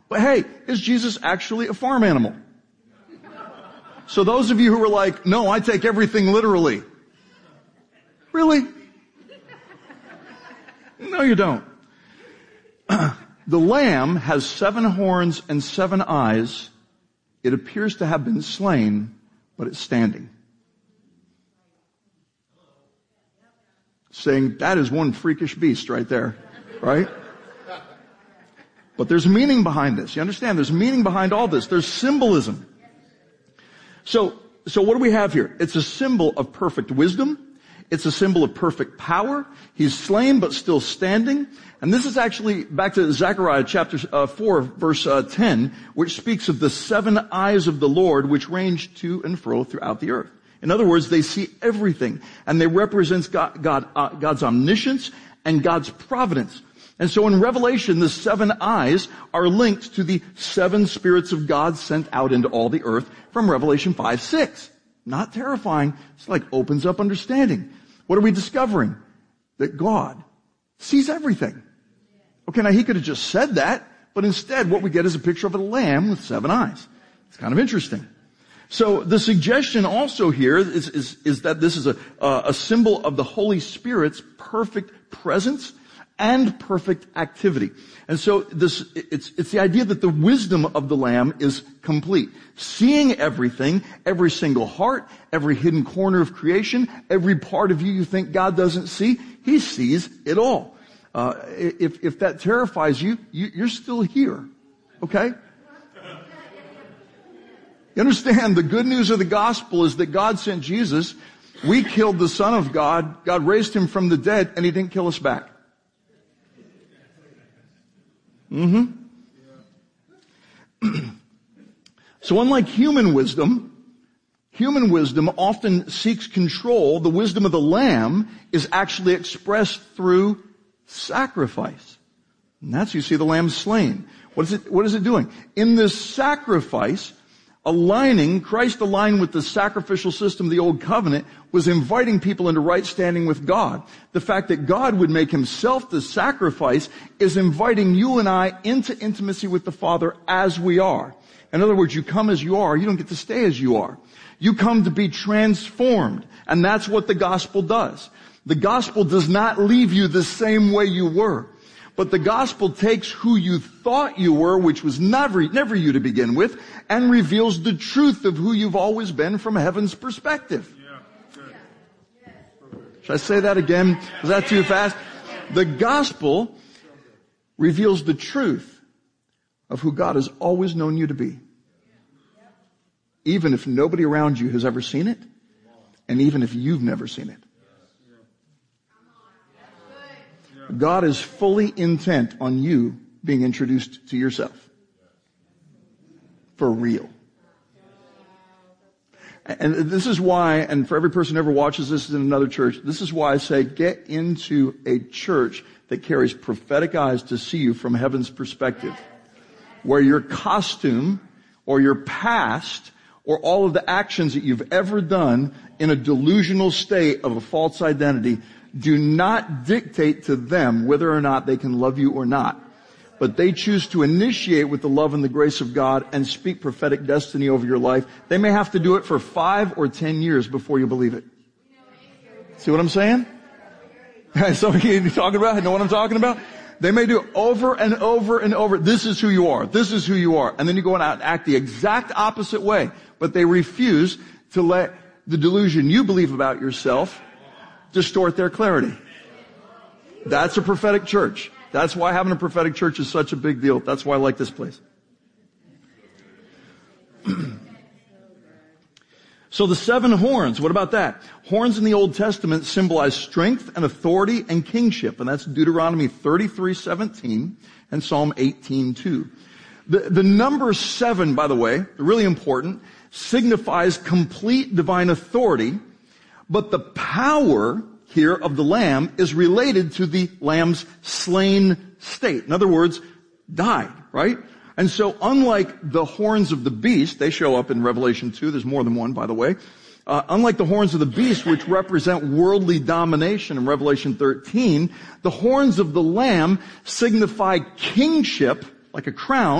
But hey, is Jesus actually a farm animal? So those of you who are like, no, I take everything literally. Really? No, you don't. The lamb has 7 horns and 7 eyes. It appears to have been slain, but it's standing. Saying, that is one freakish beast right there, right? But there's meaning behind this. You understand? There's meaning behind all this. There's symbolism. So what do we have here? It's a symbol of perfect wisdom. It's a symbol of perfect power. He's slain but still standing. And this is actually back to Zechariah chapter 4, verse 10, which speaks of the 7 eyes of the Lord which range to and fro throughout the earth. In other words, they see everything, and they represent God's omniscience and God's providence. And so in Revelation, the 7 eyes are linked to the 7 spirits of God sent out into all the earth from Revelation 5:6. Not terrifying. It's like opens up understanding. What are we discovering? That God sees everything. Okay, now he could have just said that, but instead what we get is a picture of a lamb with 7 eyes. It's kind of interesting. So the suggestion also here is that this is a symbol of the Holy Spirit's perfect presence and perfect activity. And so it's the idea that the wisdom of the Lamb is complete. Seeing everything, every single heart, every hidden corner of creation, every part of you think God doesn't see, He sees it all. If that terrifies you, you're still here. Okay? You understand, the good news of the gospel is that God sent Jesus. We killed the Son of God. God raised Him from the dead, and He didn't kill us back. So unlike human wisdom often seeks control. The wisdom of the Lamb is actually expressed through sacrifice. And that's, you see, the Lamb slain. What is it doing? In this sacrifice, Christ aligned with the sacrificial system of the Old Covenant was inviting people into right standing with God. The fact that God would make Himself the sacrifice is inviting you and I into intimacy with the Father as we are. In other words, you come as you are. You don't get to stay as you are. You come to be transformed. And that's what the gospel does. The gospel does not leave you the same way you were. But the gospel takes who you thought you were, which was never you to begin with, and reveals the truth of who you've always been from heaven's perspective. Should I say that again? Was that too fast? The gospel reveals the truth of who God has always known you to be. Even if nobody around you has ever seen it, and even if you've never seen it. God is fully intent on you being introduced to yourself. For real. And this is why, and for every person who ever watches this in another church, this is why I say get into a church that carries prophetic eyes to see you from heaven's perspective. Where your costume or your past or all of the actions that you've ever done in a delusional state of a false identity do not dictate to them whether or not they can love you or not. But they choose to initiate with the love and the grace of God and speak prophetic destiny over your life. They may have to do it for 5 or 10 years before you believe it. See what I'm saying? So you talking about? Know what I'm talking about? They may do it over and over and over. This is who you are. This is who you are. And then you go out and act the exact opposite way. But they refuse to let the delusion you believe about yourself distort their clarity. That's a prophetic church. That's why having a prophetic church is such a big deal. That's why I like this place. So the 7 horns, what about that? Horns in the Old Testament symbolize strength and authority and kingship. And that's Deuteronomy 33:17 and Psalm 18:2. The number 7, by the way, really important, signifies complete divine authority. But the power here of the Lamb is related to the Lamb's slain state. In other words, died, right? And so unlike the horns of the beast, they show up in Revelation 2. There's more than one, by the way. Unlike the horns of the beast, which represent worldly domination in Revelation 13, the horns of the Lamb signify kingship, like a crown,